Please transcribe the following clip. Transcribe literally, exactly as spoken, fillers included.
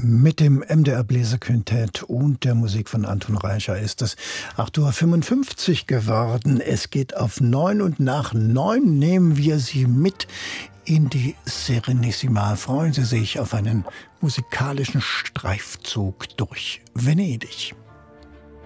Mit dem M D R Bläserquintett und der Musik von Anton Reicher ist es acht Uhr fünfundfünfzig geworden. Es geht auf neun und nach neun nehmen wir Sie mit in die Serenissima. Freuen Sie sich auf einen musikalischen Streifzug durch Venedig.